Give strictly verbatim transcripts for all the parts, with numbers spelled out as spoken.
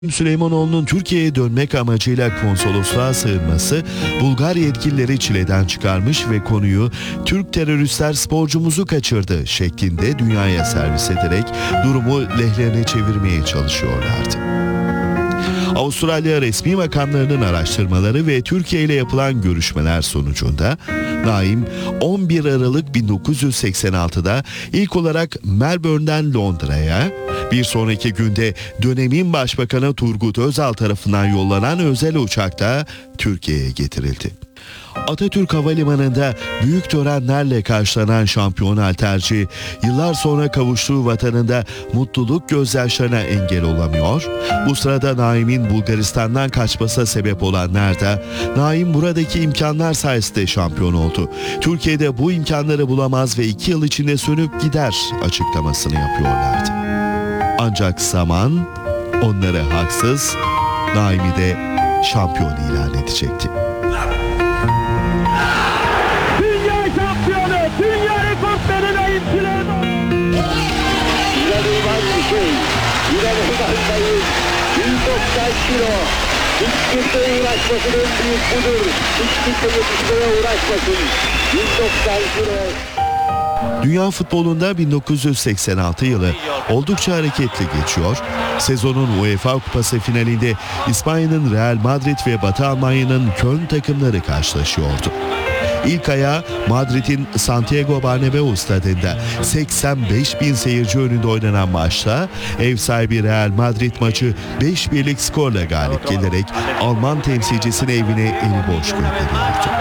Süleymanoğlu'nun Türkiye'ye dönmek amacıyla konsolosluğa sığınması Bulgar yetkilileri çileden çıkarmış ve konuyu "Türk teröristler sporcumuzu kaçırdı" şeklinde dünyaya servis ederek durumu lehlerine çevirmeye çalışıyorlardı. Avustralya resmi makamlarının araştırmaları ve Türkiye ile yapılan görüşmeler sonucunda Naim on bir Aralık bin dokuz yüz seksen altıda ilk olarak Melbourne'den Londra'ya, bir sonraki günde dönemin Başbakanı Turgut Özal tarafından yollanan özel uçakta Türkiye'ye getirildi. Atatürk Havalimanı'nda büyük törenlerle karşılanan şampiyon halterci, yıllar sonra kavuştuğu vatanında mutluluk gözyaşlarına engel olamıyor. Bu sırada Naim'in Bulgaristan'dan kaçmasına sebep olanlar da Naim buradaki imkanlar sayesinde şampiyon oldu. Türkiye'de bu imkanları bulamaz ve iki yıl içinde sönüp gider açıklamasını yapıyorlardı. Ancak zaman onları haksız, Naim'i de şampiyon ilan edecekti. İnanılmaz bir şey. İnanılmazdayız. yüz doksan kilo. Hiç kimse uğraşmasın, en büyük budur. Hiç kimse yetişmeye uğraşmasın. yüz doksan kilo. Dünya futbolunda bin dokuz yüz seksen altı yılı oldukça hareketli geçiyor. Sezonun UEFA Kupası finalinde İspanya'nın Real Madrid ve Batı Almanya'nın Köln takımları karşılaşıyordu. İlk ayağı Madrid'in Santiago Bernabéu stadında seksen beş bin seyirci önünde oynanan maçta ev sahibi Real Madrid maçı beş birlik skorla galip gelerek Alman temsilcisini evine eli boş gönderiyordu.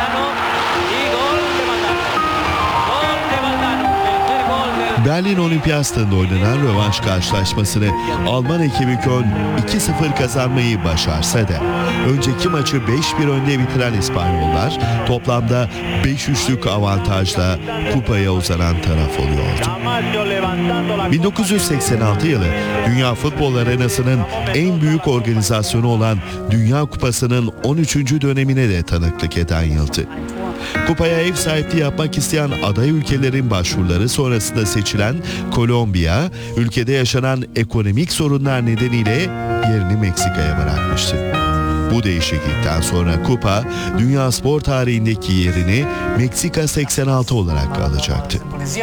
Berlin Olimpiyası'nda oynanan rövanş karşılaşmasını Alman ekibi Köln iki sıfır kazanmayı başarsa da önceki maçı beş bir önde bitiren İspanyollar toplamda beş üçlük avantajla kupaya uzanan taraf oluyordu. bin dokuz yüz seksen altı yılı Dünya Futbol Arenası'nın en büyük organizasyonu olan Dünya Kupası'nın on üçüncü dönemine de tanıklık eden yıldı. Kupaya ev sahipliği yapmak isteyen aday ülkelerin başvuruları sonrasında seçilen Kolombiya, ülkede yaşanan ekonomik sorunlar nedeniyle yerini Meksika'ya bırakmıştı. Bu değişiklikten sonra kupa, dünya spor tarihindeki yerini Meksika seksen altı olarak alacaktı.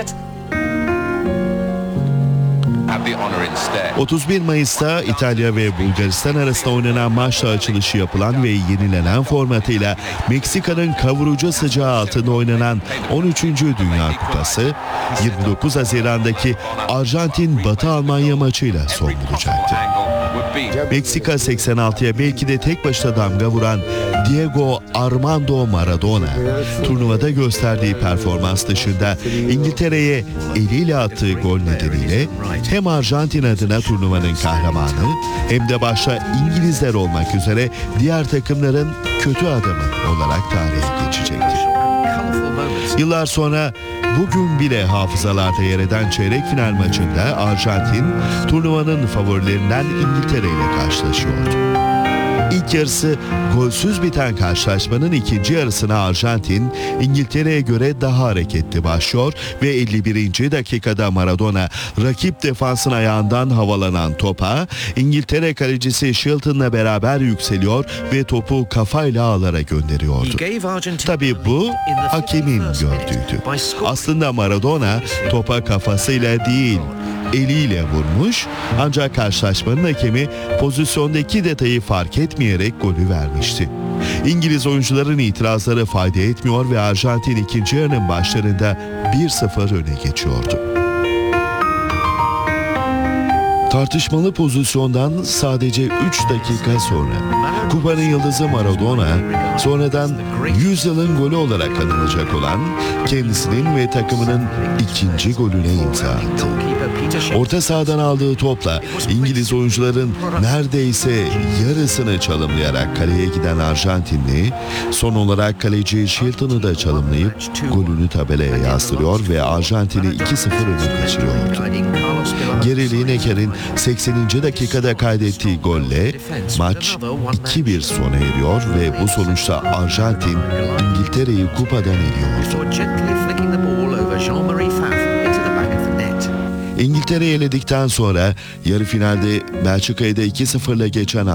otuz bir Mayıs'ta İtalya ve Bulgaristan arasında oynanan maçla açılışı yapılan ve yenilenen formatıyla Meksika'nın kavurucu sıcağı altında oynanan on üçüncü Dünya Kupası yirmi dokuz Haziran'daki Arjantin-Batı Almanya maçıyla son bulacaktı. Meksika seksen altıya belki de tek başına damga vuran Diego Armando Maradona, turnuvada gösterdiği performans dışında İngiltere'ye eliyle attığı gol nedeniyle hem Arjantin adına turnuvanın kahramanı hem de başta İngilizler olmak üzere diğer takımların kötü adamı olarak tarihe geçecektir. Yıllar sonra bugün bile hafızalarda yer eden çeyrek final maçında Arjantin turnuvanın favorilerinden İngiltere ile karşılaşıyordu. İlk yarısı golsüz biten karşılaşmanın ikinci yarısına Arjantin, İngiltere'ye göre daha hareketli başlıyor ve elli birinci dakikada Maradona, rakip defansın ayağından havalanan topa, İngiltere kalecisi Shilton'la beraber yükseliyor ve topu kafayla ağlara gönderiyordu. Tabii bu hakemin gördüğüydü. Aslında Maradona topa kafasıyla değil, eliyle vurmuş, ancak karşılaşmanın hakemi pozisyondaki detayı fark etmeyerek golü vermişti. İngiliz oyuncuların itirazları fayda etmiyor ve Arjantin ikinci yarının başlarında bir sıfır öne geçiyordu. Tartışmalı pozisyondan sadece üç dakika sonra kupanın yıldızı Maradona, sonradan yüz yılın golü olarak anılacak olan kendisinin ve takımının ikinci golüne imza attı. Orta sahadan aldığı topla İngiliz oyuncuların neredeyse yarısını çalımlayarak kaleye giden Arjantinli, son olarak kaleci Shilton'u da çalımlayıp golünü tabelaya yazdırıyor ve Arjantin'i iki sıfır öne geçiriyordu. Gary Lineker'in sekseninci dakikada kaydettiği golle maç iki bir sona eriyor ve bu sonuçta Arjantin İngiltere'yi kupadan eliyordu. İngiltere'yi eledikten sonra yarı finalde Belçika'yı da iki sıfırla geçen